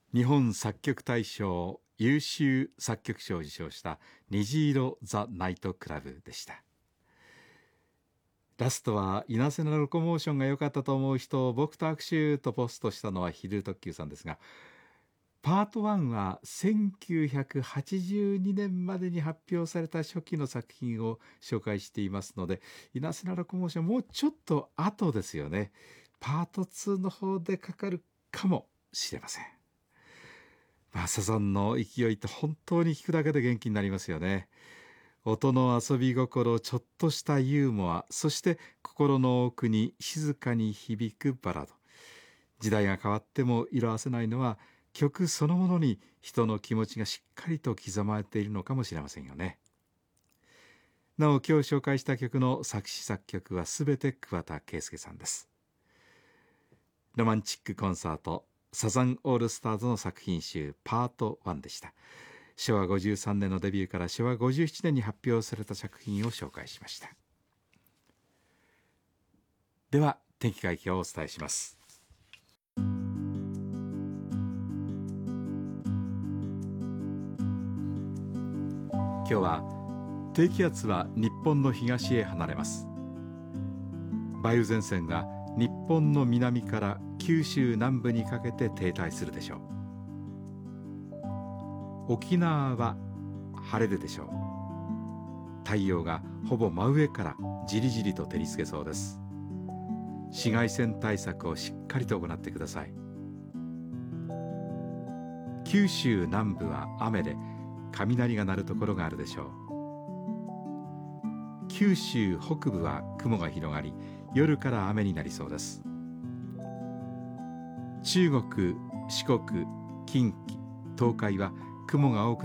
日本作曲大賞優秀作曲賞を受賞した虹色ザ・ナイトクラブでした。ラストは稲瀬のロコモーションが良かったと思う人を僕と握手とポストしたのはヒル特急さんですが、パート1は1982年までに発表された初期の作品を紹介していますので、稲瀬のロコモーションもうちょっと後ですよね。パート2の方でかかるかもしれません。サザンの勢いって本当に聞くだけで元気になりますよね。音の遊び心、ちょっとしたユーモア、そして心の奥に静かに響くバラード。時代が変わっても色あせないのは、曲そのものに人の気持ちがしっかりと刻まれているのかもしれませんよね。なお、今日紹介した曲の作詞作曲はすべて桑田佳祐さんです。ロマンチックコンサートサザンオールスターズの作品集パート1でした。昭和53年のデビューから昭和57年に発表された作品を紹介しました。では天気概況をお伝えします。今日は低気圧は日本の東へ離れます。梅雨前線が日本の南から九州南部にかけて停滞するでしょう。沖縄は晴れるでしょう。太陽がほぼ真上からじりじりと照りつけそうです。紫外線対策をしっかりと行ってください。九州南部は雨で雷が鳴るところがあるでしょう。九州北部は雲が広がり、夜から雨になりそうです。中国、四国、近畿、東海は雲が多く